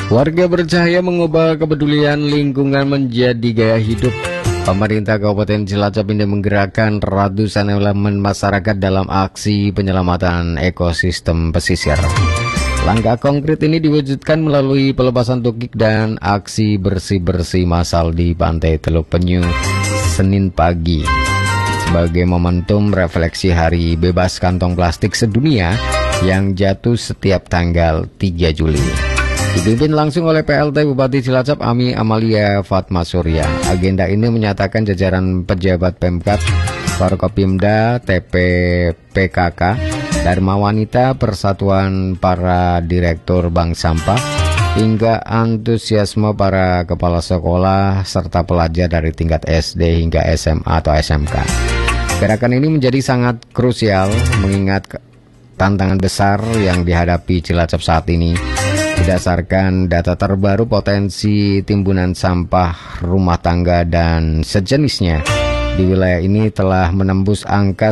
Warga bercahaya mengubah kepedulian lingkungan menjadi gaya hidup. Pemerintah Kabupaten Cilacap ini menggerakkan ratusan elemen masyarakat dalam aksi penyelamatan ekosistem pesisir. Langkah konkret ini diwujudkan melalui pelepasan tukik dan aksi bersih-bersih massal di Pantai Teluk Penyu Senin pagi. Sebagai momentum refleksi Hari Bebas Kantong Plastik Sedunia yang jatuh setiap tanggal 3 Juli. Dipimpin langsung oleh PLT Bupati Cilacap Ami Amalia Fatma Surya. Agenda ini menyatakan jajaran pejabat Pemkab, Forkopimda, TPPKK, Dharma Wanita, Persatuan para Direktur Bank Sampah, hingga antusiasme para kepala sekolah serta pelajar dari tingkat SD hingga SMA atau SMK. Gerakan ini menjadi sangat krusial mengingat tantangan besar yang dihadapi Cilacap saat ini. Berdasarkan data terbaru, potensi timbunan sampah rumah tangga dan sejenisnya di wilayah ini telah menembus angka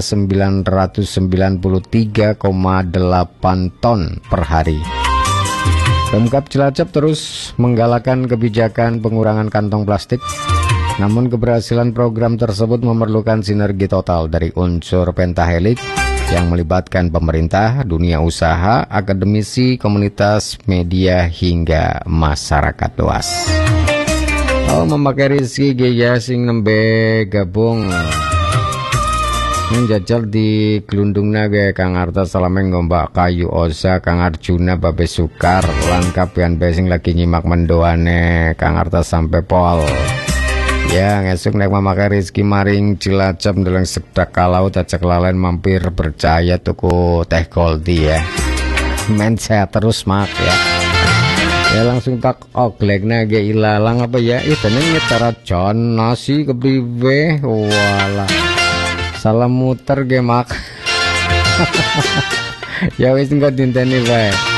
993,8 ton per hari. Pemkab Cilacap terus menggalakkan kebijakan pengurangan kantong plastik. Namun keberhasilan program tersebut memerlukan sinergi total dari unsur pentahelik yang melibatkan pemerintah, dunia usaha, akademisi, komunitas, media, hingga masyarakat luas. Memakai Rizky Gaya sing nembe gabung menjajal di gelundungna ge Kang Arta Salameng ngombak kayu osa Kang Arjuna Babe Sukar langkap yang besing lagi nyimak mendoane Kang Arta sampai pol. Ya ngesuk nek memakai Rizky maring Cilacap ndeleng sedak kalau cacak lalen mampir percaya tuku teh Goldie ya. Men sehat terus mak ya. Ya langsung tak oglekna ge ilalang apa ya itu nyetara John nasi kepriwe wala. Salam muter ge mak. Ya wis engko dinteni wae.